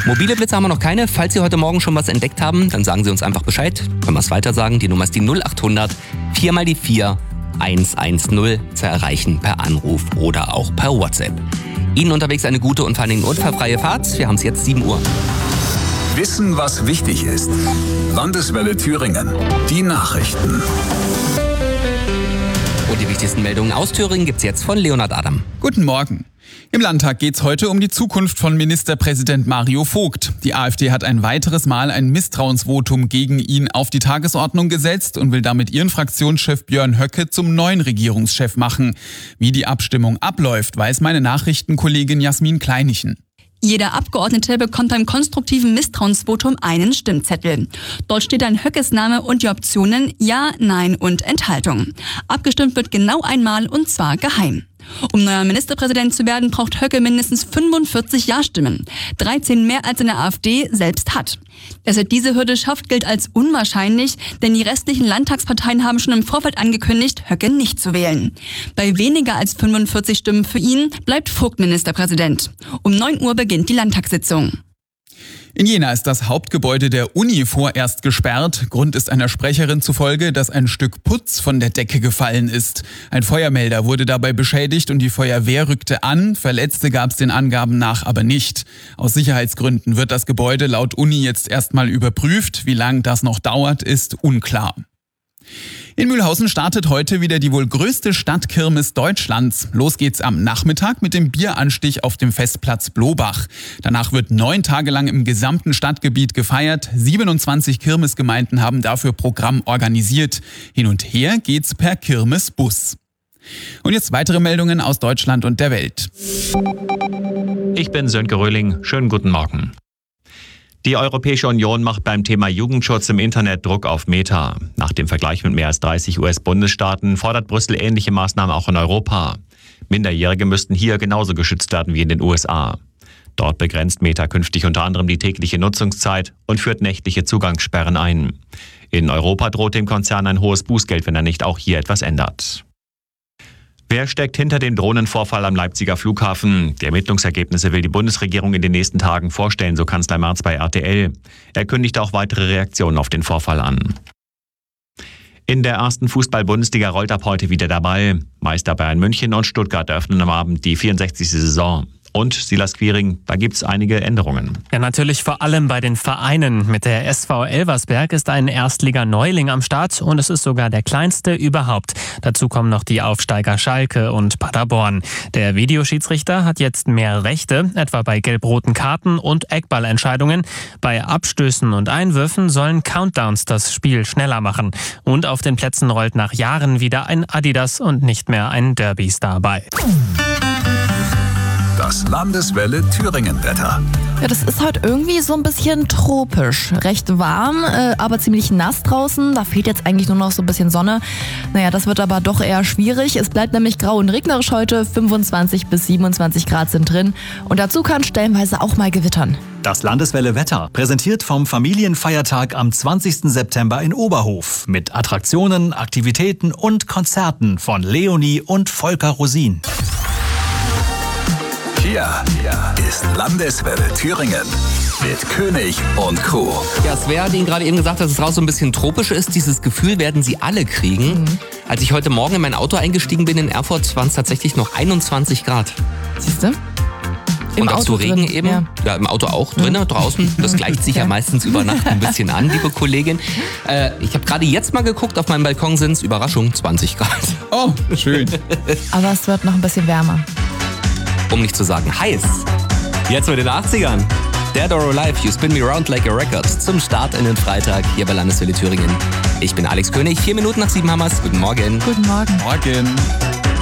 Mobile Blitze haben wir noch keine. Falls Sie heute Morgen schon was entdeckt haben, dann sagen Sie uns einfach Bescheid. Können wir es weiter sagen. Die Nummer ist die 0800 4 mal die 4 110 zu erreichen per Anruf oder auch per WhatsApp. Ihnen unterwegs eine gute und vor allem unfallfreie Fahrt. Wir haben es jetzt 7 Uhr. Wissen, was wichtig ist. Landeswelle Thüringen. Die Nachrichten. Und die wichtigsten Meldungen aus Thüringen gibt's jetzt von Leonhard Adam. Guten Morgen. Im Landtag geht's heute um die Zukunft von Ministerpräsident Mario Vogt. Die AfD hat ein weiteres Mal ein Misstrauensvotum gegen ihn auf die Tagesordnung gesetzt und will damit ihren Fraktionschef Björn Höcke zum neuen Regierungschef machen. Wie die Abstimmung abläuft, weiß meine Nachrichtenkollegin Jasmin Kleinichen. Jeder Abgeordnete bekommt beim konstruktiven Misstrauensvotum einen Stimmzettel. Dort steht dann Höckes Name und die Optionen Ja, Nein und Enthaltung. Abgestimmt wird genau einmal und zwar geheim. Um neuer Ministerpräsident zu werden, braucht Höcke mindestens 45 Ja-Stimmen. 13 mehr als in der AfD selbst hat. Dass er diese Hürde schafft, gilt als unwahrscheinlich, denn die restlichen Landtagsparteien haben schon im Vorfeld angekündigt, Höcke nicht zu wählen. Bei weniger als 45 Stimmen für ihn bleibt Vogt Ministerpräsident. Um 9 Uhr beginnt die Landtagssitzung. In Jena ist das Hauptgebäude der Uni vorerst gesperrt. Grund ist einer Sprecherin zufolge, dass ein Stück Putz von der Decke gefallen ist. Ein Feuermelder wurde dabei beschädigt und die Feuerwehr rückte an. Verletzte gab es den Angaben nach aber nicht. Aus Sicherheitsgründen wird das Gebäude laut Uni jetzt erstmal überprüft. Wie lange das noch dauert, ist unklar. In Mühlhausen startet heute wieder die wohl größte Stadtkirmes Deutschlands. Los geht's am Nachmittag mit dem Bieranstich auf dem Festplatz Blobach. Danach wird 9 Tage lang im gesamten Stadtgebiet gefeiert. 27 Kirmesgemeinden haben dafür Programm organisiert. Hin und her geht's per Kirmesbus. Und jetzt weitere Meldungen aus Deutschland und der Welt. Ich bin Sönke Röhling. Schönen guten Morgen. Die Europäische Union macht beim Thema Jugendschutz im Internet Druck auf Meta. Nach dem Vergleich mit mehr als 30 US-Bundesstaaten fordert Brüssel ähnliche Maßnahmen auch in Europa. Minderjährige müssten hier genauso geschützt werden wie in den USA. Dort begrenzt Meta künftig unter anderem die tägliche Nutzungszeit und führt nächtliche Zugangssperren ein. In Europa droht dem Konzern ein hohes Bußgeld, wenn er nicht auch hier etwas ändert. Wer steckt hinter dem Drohnenvorfall am Leipziger Flughafen? Die Ermittlungsergebnisse will die Bundesregierung in den nächsten Tagen vorstellen, so Kanzler Merz bei RTL. Er kündigt auch weitere Reaktionen auf den Vorfall an. In der ersten Fußball-Bundesliga rollt ab heute wieder der Ball. Meister Bayern München und Stuttgart eröffnen am Abend die 64. Saison. Und Silas Quiring, da gibt's einige Änderungen. Ja, natürlich vor allem bei den Vereinen. Mit der SV Elversberg ist ein Erstliga-Neuling am Start und es ist sogar der kleinste überhaupt. Dazu kommen noch die Aufsteiger Schalke und Paderborn. Der Videoschiedsrichter hat jetzt mehr Rechte, etwa bei gelb-roten Karten und Eckballentscheidungen. Bei Abstößen und Einwürfen sollen Countdowns das Spiel schneller machen. Und auf den Plätzen rollt nach Jahren wieder ein Adidas und nicht mehr ein Derby-Star bei. Das Landeswelle Thüringen-Wetter. Ja, das ist heute irgendwie so ein bisschen tropisch. Recht warm, aber ziemlich nass draußen. Da fehlt jetzt eigentlich nur noch so ein bisschen Sonne. Naja, das wird aber doch eher schwierig. Es bleibt nämlich grau und regnerisch heute. 25 bis 27 Grad sind drin. Und dazu kann stellenweise auch mal gewittern. Das Landeswelle Wetter, präsentiert vom Familienfeiertag am 20. September in Oberhof. Mit Attraktionen, Aktivitäten und Konzerten von Leonie und Volker Rosin. Hier ist Landeswelle Thüringen mit König und Co. Ja, Svea hat Ihnen gerade eben gesagt, dass es draußen so ein bisschen tropisch ist. Dieses Gefühl werden Sie alle kriegen. Als ich heute Morgen in mein Auto eingestiegen bin in Erfurt, waren es tatsächlich noch 21 Grad. Siehst du? Und dazu Regen eben. Ja, im Auto auch, drinnen, draußen. Das gleicht sich ja meistens über Nacht ein bisschen an, liebe Kollegin. Ich habe gerade jetzt mal geguckt, auf meinem Balkon sind es, Überraschung, 20 Grad. Oh, schön. Aber es wird noch ein bisschen wärmer. Um nicht zu sagen heiß. Jetzt mit den 80ern. Dead or Alive, You Spin Me Round Like a Record zum Start in den Freitag hier bei Landeswelle Thüringen. Ich bin Alex König, 4 Minuten nach 7 haben wir's. Guten Morgen. Guten Morgen. Morgen.